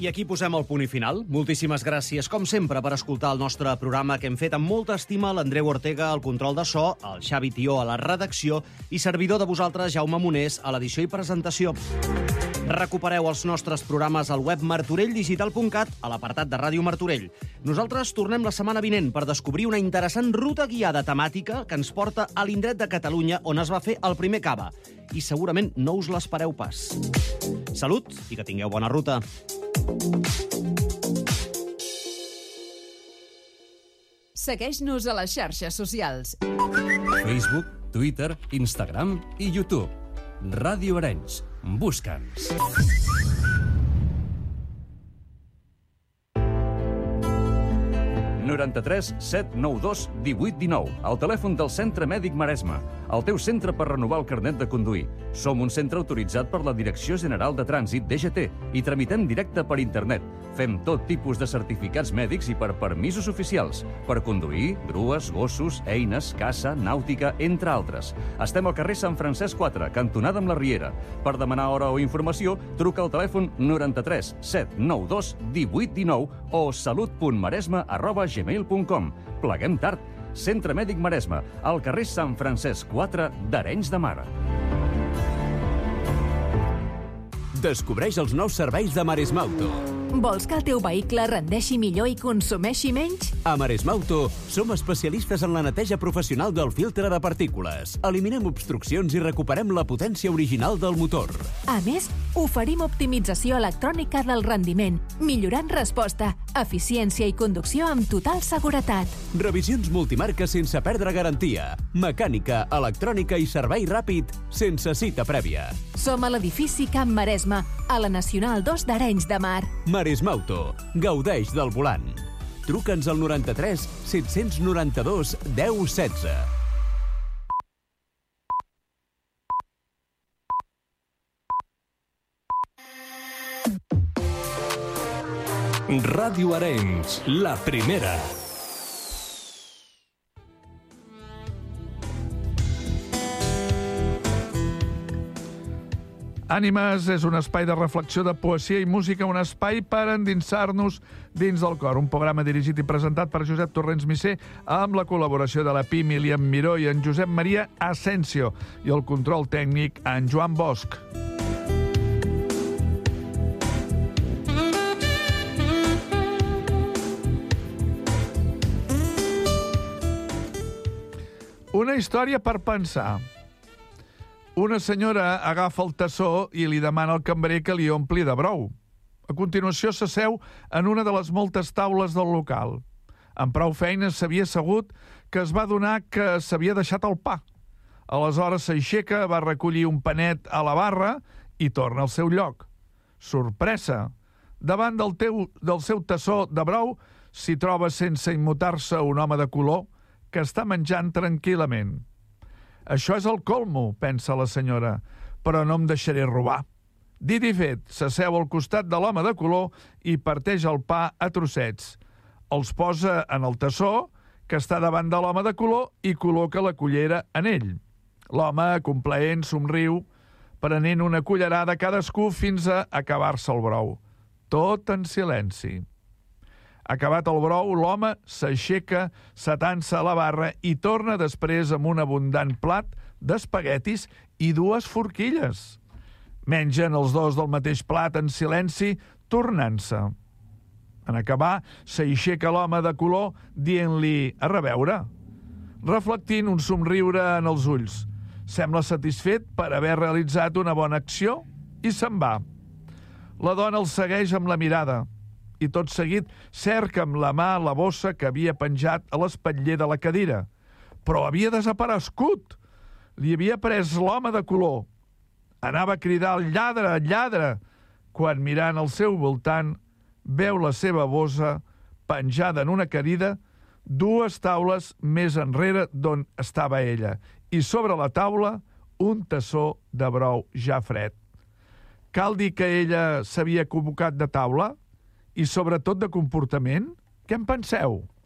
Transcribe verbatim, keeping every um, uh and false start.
I aquí posem el punt i final. Moltíssimes gràcies, com sempre, per escoltar el nostre programa que hem fet amb molta estima l'Andreu Ortega al control de so, el Xavi Tió a la redacció i servidor de vosaltres, Jaume Monés, a l'edició i presentació. Recupereu els nostres programes al web martorell digital punt cat a l'apartat de Ràdio Martorell. Nosaltres tornem la setmana vinent per descobrir una interessant ruta guiada temàtica que ens porta a l'indret de Catalunya on es va fer el primer cava. I segurament no us l'espereu pas. Salut i que tingueu bona ruta. Segueix-nos a les xarxes socials. Facebook, Twitter, Instagram i YouTube. Ràdio Arenys. Busca'ns. noranta-tres set nou dos divuit dinou. El telèfon del Centre Mèdic Maresme. El teu centre per renovar el carnet de conduir. Som un centre autoritzat per la Direcció General de Trànsit, D G T, i tramitem directe per internet. Fem tot tipus de certificats mèdics i per permisos oficials. Per conduir, grues, gossos, eines, caça, nàutica, entre altres. Estem al carrer Sant Francesc quatre, cantonada amb la Riera. Per demanar hora o informació, truca al telèfon noranta-tres set nou dos divuit dinou o salut punt maresme arroba gmail punt com. Pleguem tard. Centre Mèdic Maresme, al carrer Sant Francesc quatre d'Arenys de Mar. Descobreix els nous serveis de Maresme Auto. Vols que el teu vehicle rendeixi millor i consumeixi menys? A Maresme Auto som especialistes en la neteja professional del filtre de partícules. Eliminem obstruccions i recuperem la potència original del motor. A més, oferim optimització electrònica del rendiment, millorant resposta, eficiència i conducció amb total seguretat. Revisions multimarca sense perdre garantia. Mecànica, electrònica i servei ràpid sense cita prèvia. Som a l'edifici Camp Maresme, a la Nacional dos d'Arenys de Mar. Maresme Auto. Gaudeix del volant. Truca'ns al noranta-tres set noranta-dos deu setze. Ràdio Arenys, la primera. Ànimes és un espai de reflexió de poesia i música, un espai per endinsar-nos dins del cor. Un programa dirigit i presentat per Josep Torrents Misser amb la col·laboració de la Pi Milian Miró i en Josep Maria Asensio i el control tècnic en Joan Bosch. Una història per pensar. Una senyora agafa el tassó i li demana al cambrer que li ompli de brou. A continuació s'asseu en una de les moltes taules del local. Amb prou feines s'havia assegut que es va adonar que s'havia deixat el pa. Aleshores s'aixeca, va recollir un panet a la barra i torna al seu lloc. Sorpresa! Davant del, teu, del seu tassó de brou s'hi troba sense immutar-se un home de color que està menjant tranquil·lament. Això és el colmo, pensa la senyora, però no em deixaré robar. Dit i fet, s'asseu al costat de l'home de color i parteix el pa a trossets. Els posa en el tassó, que està davant de l'home de color, i col·loca la cullera en ell. L'home, complaent, somriu, prenent una cullerada cadascú fins a acabar-se el brou. Tot en silenci. Acabat el brou, l'home s'aixeca, s'atansa a la barra i torna després amb un abundant plat d'espaguetis i dues forquilles. Mengen els dos del mateix plat en silenci, tornant-se. En acabar, s'aixeca l'home de color dient-li a reveure, reflectint un somriure en els ulls. Sembla satisfet per haver realitzat una bona acció i se'n va. La dona el segueix amb la mirada i tot seguit cerca amb la mà la bossa que havia penjat a l'espatller de la cadira. Però havia desaparegut. Li havia pres l'home de color. Anava a cridar al lladre, lladre, quan mirant al seu voltant veu la seva bossa penjada en una cadira dues taules més enrere d'on estava ella i sobre la taula un tassó de brou ja fred. Cal dir que ella s'havia equivocat de taula? I sobretot de comportament? Què en penseu?